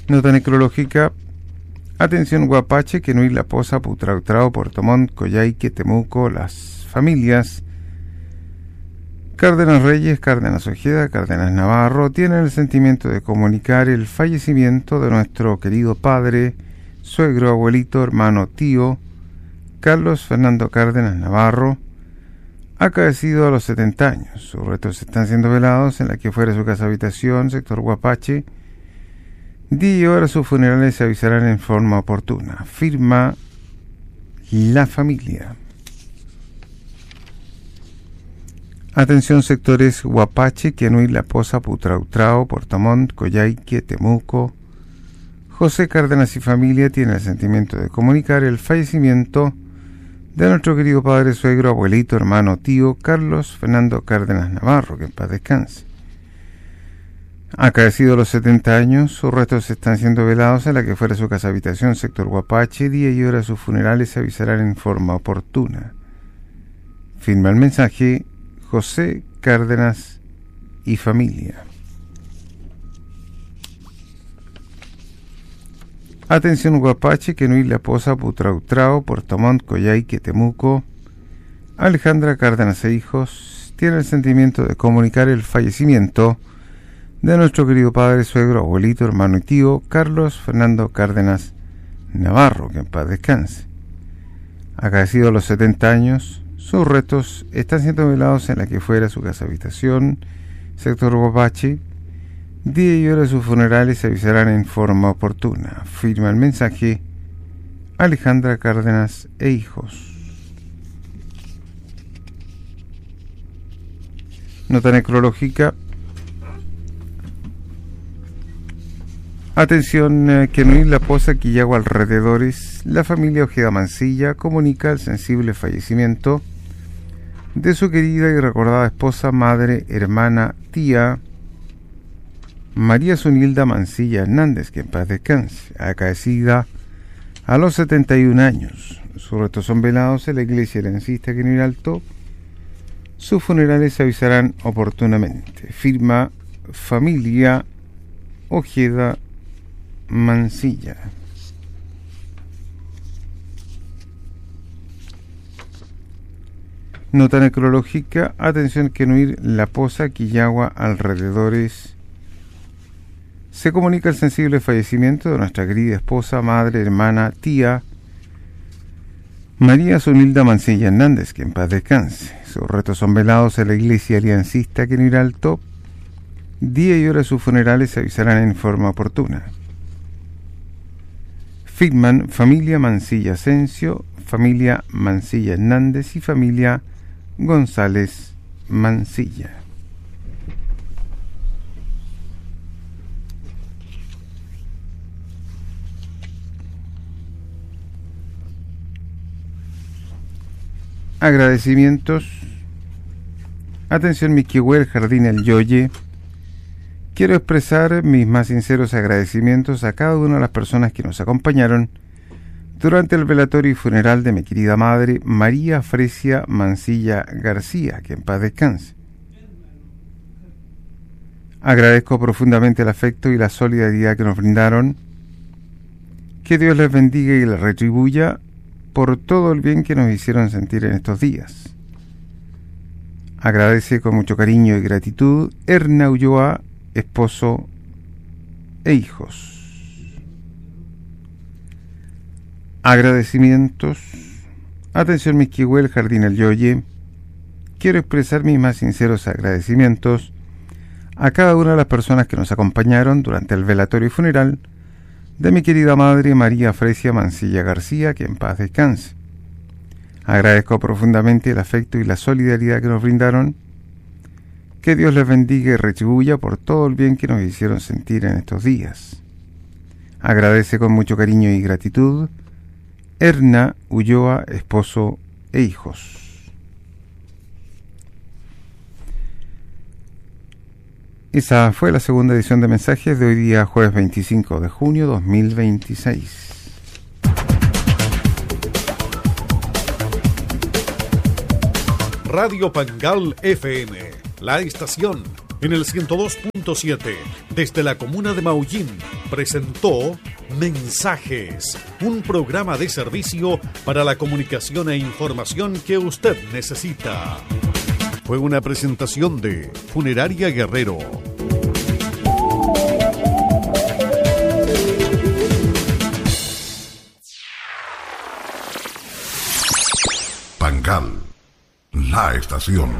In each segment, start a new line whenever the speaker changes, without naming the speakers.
Nota necrológica. Atención Guapache, Quenuy, La Poza, Putrautrao, Puerto Montt, Coyhaique, Temuco, las familias Cárdenas Reyes, Cárdenas Ojeda, Cárdenas Navarro tienen el sentimiento de comunicar el fallecimiento de nuestro querido padre, suegro, abuelito, hermano, tío, Carlos Fernando Cárdenas Navarro, acaecido a los 70 años. Sus restos están siendo velados en la que fuera su casa habitación, sector Guapache. Día y hora sus funerales se avisarán en forma oportuna. Firma la familia. Atención sectores Guapache, Quenuy, La Poza, Putrautrao, Puerto Montt, Coyhaique, Temuco. José Cárdenas y familia tienen el sentimiento de comunicar el fallecimiento de nuestro querido padre, suegro, abuelito, hermano, tío, Carlos Fernando Cárdenas Navarro, que en paz descanse. Acaecido a los 70 años, sus restos están siendo velados en la que fuera su casa habitación, sector Guapache. Día y hora de sus funerales se avisarán en forma oportuna. Firma el mensaje José Cárdenas y familia. Atención Guapache, Quenuy, La Poza, Putrautrao, Puerto Montt, Coyhaique, Temuco. Alejandra Cárdenas e hijos tienen el sentimiento de comunicar el fallecimiento de nuestro querido padre, suegro, abuelito, hermano y tío, Carlos Fernando Cárdenas Navarro, que en paz descanse. Acaecido a los 70 años, sus restos están siendo velados en la que fuera su casa habitación, sector Guapache. Día y hora de sus funerales se avisarán en forma oportuna. Firma el mensaje Alejandra Cárdenas e hijos. Nota necrológica. Atención, Quenuy, La Poza, Quillagua, alrededores. La familia Ojeda Mancilla comunica el sensible fallecimiento de su querida y recordada esposa, madre, hermana, tía, María Zunilda Mancilla Hernández, que en paz descanse, acaecida a los 71 años. Sus restos son velados en la iglesia herencista Quenuy Alto. Sus funerales se avisarán oportunamente. Firma familia Ojeda Mancilla. Nota necrológica. Atención Quenuy, La Poza, Quillagua, alrededores. Se comunica el sensible fallecimiento de nuestra querida esposa, madre, hermana, tía, María Zunilda Mancilla Hernández, que en paz descanse. Sus restos son velados en la iglesia aliancista Quenuy Alto. Día y hora de sus funerales se avisarán en forma oportuna. Firman familia Mancilla Asensio, familia Mancilla Hernández y familia González Mancilla. Agradecimientos. Atención Miquihuel, Jardín El Yoye. Quiero expresar mis más sinceros agradecimientos a cada una de las personas que nos acompañaron durante el velatorio y funeral de mi querida madre, María Fresia Mancilla García, que en paz descanse. Agradezco profundamente el afecto y la solidaridad que nos brindaron. Que Dios les bendiga y les retribuya por todo el bien que nos hicieron sentir en estos días. Agradece con mucho cariño y gratitud Erna Ulloa, esposo e hijos. Agradecimientos. Atención Miquihuel, Jardín El Yoye. Quiero expresar mis más sinceros agradecimientos a cada una de las personas que nos acompañaron durante el velatorio y funeral de mi querida madre María Fresia Mancilla García, que en paz descanse. Agradezco profundamente el afecto y la solidaridad que nos brindaron. Que Dios les bendiga y retribuya por todo el bien que nos hicieron sentir en estos días. Agradece con mucho cariño y gratitud Erna Ulloa, esposo e hijos. Esa fue la segunda edición de mensajes de hoy día, jueves 25 de junio 2026.
Radio Pangal FM, la estación en el 102.7 desde la comuna de Maullín, presentó Mensajes, un programa de servicio para la comunicación e información que usted necesita. Fue una presentación de Funeraria Guerrero.
Pangal, la estación.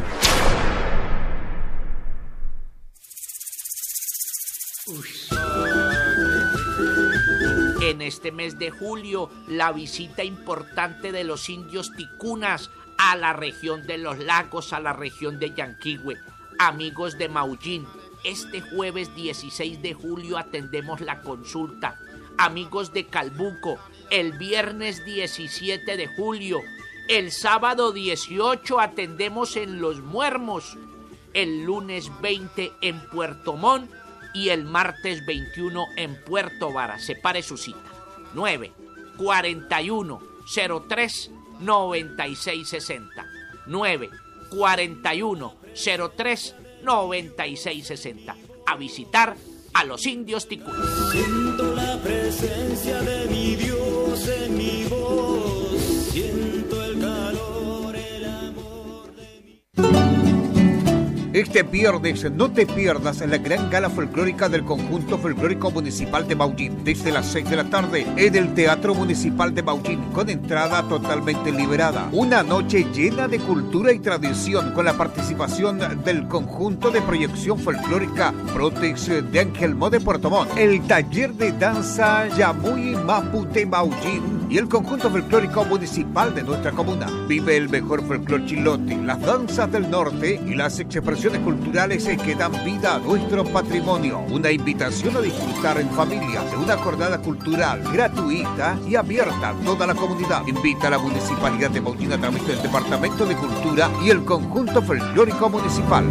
En este mes de julio, la visita importante de los indios ticunas a la región de los lagos, a la región de Yanquihue. Amigos de Maullín, este jueves 16 de julio atendemos la consulta. Amigos de Calbuco, el viernes 17 de julio. El sábado 18 atendemos en Los Muermos. El lunes 20 en Puerto Montt. Y el martes 21 en Puerto Vara. Separe su cita. 941-03-9660. 941-03-9660. A visitar a los indios ticunas.
Siento la presencia de mi Dios en mi voz. Siento el calor, el amor de mi...
Este viernes no te pierdas la gran gala folclórica del Conjunto Folclórico Municipal de Maullín desde las 6 de la tarde en el Teatro Municipal de Maullín con entrada totalmente liberada. Una noche llena de cultura y tradición con la participación del Conjunto de Proyección Folclórica Protex de Angelmó de Puerto Montt, el Taller de Danza Yamuy Mapute Maullín y el Conjunto Folclórico Municipal de nuestra comuna. Vive el mejor folclor chilote, las danzas del norte y las expresiones culturales que dan vida a nuestro patrimonio. Una invitación a disfrutar en familia de una jornada cultural gratuita y abierta a toda la comunidad. Invita a la Municipalidad de Maullín a través del Departamento de Cultura y el Conjunto Folclórico Municipal.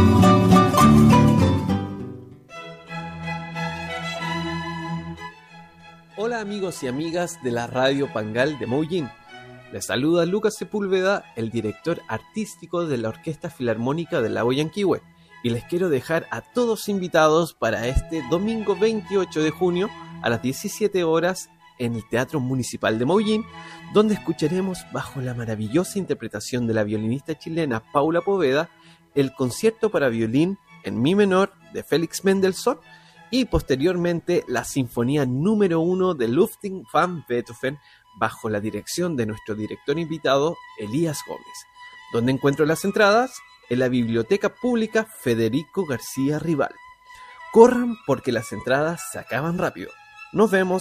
Hola amigos y amigas de la Radio Pangal de Maullín. Les saluda Lucas Sepúlveda, el director artístico de la Orquesta Filarmónica del Lago Yanquihue, y les quiero dejar a todos invitados para este domingo 28 de junio a las 17 horas en el Teatro Municipal de Maullín, donde escucharemos bajo la maravillosa interpretación de la violinista chilena Paula Poveda el concierto para violín en mi menor de Félix Mendelssohn y posteriormente la Sinfonía número 1 de Ludwig van Beethoven bajo la dirección de nuestro director invitado, Elías Gómez. ¿Dónde encuentro las entradas? En la Biblioteca Pública Federico García Rival. Corran porque las entradas se acaban rápido. Nos vemos.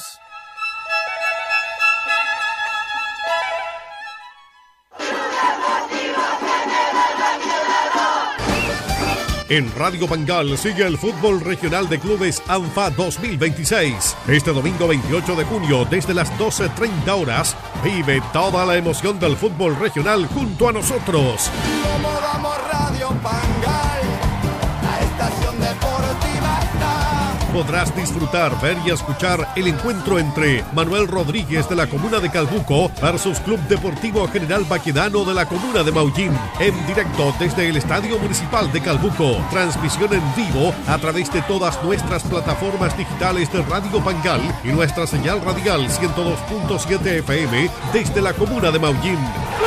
En Radio Pangal sigue el fútbol regional de clubes ANFA 2026. Este domingo 28 de junio, desde las 12:30 horas, vive toda la emoción del fútbol regional junto a nosotros.
¿Cómo vamos, Radio Pangal? La estación deportiva está.
Podrás disfrutar, ver y escuchar el encuentro entre Manuel Rodríguez de la comuna de Calbuco versus Club Deportivo General Baquedano de la comuna de Maullín, en directo desde el Estadio Municipal de Calbuco. Transmisión en vivo a través de todas nuestras plataformas digitales de Radio Pangal y nuestra señal radial 102.7 FM desde la comuna de Maullín.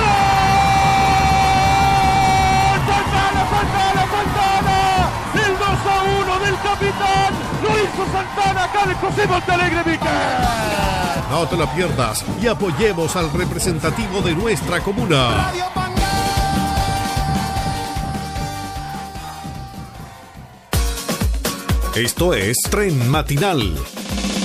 El 2-1 del capitán, lo hizo Santana, acá de José Montalegre Víquez.
No te la pierdas y apoyemos al representativo de nuestra comuna.
Radio Pangal.
Esto es Tren Matinal.